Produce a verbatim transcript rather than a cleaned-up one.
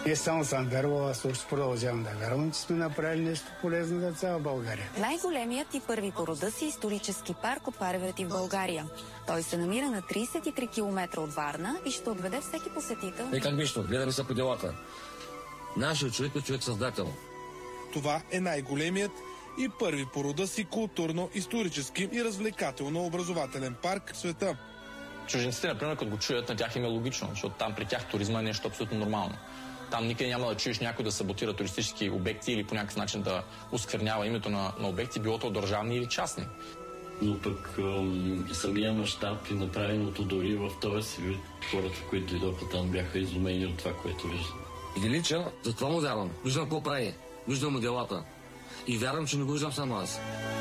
Не само съм вярвал, аз още продължавам да вярвам, че сме направили нещо полезно за цяла България. Най-големият и първи по рода си исторически парк Опаревръти в България. Той се намира на тридесет и три километра от Варна и ще отведе всеки посетител. Е, как нищо, гледаме се по делата. Нашият човек е човек-създател. Това е най-големият и първи по рода си културно-исторически и развлекателно-образователен парк в света. Чужденците, например, като го чуят, на тях им е логично, защото там при тях туризма е нещо абсолютно нормално. Там никъде няма да чуеш някой да саботира туристически обекти или по някакъв начин да осквернява името на, на обекти, било то държавни или частни. Но пък ам, самия мащаб и направеното дори в този си вид, хората, които дойдоха там, бяха изумени от това, което виждат. Велича, затова му вярвам. Виждам какво прави. Виждам му делата. И вярвам, че не го виждам само аз.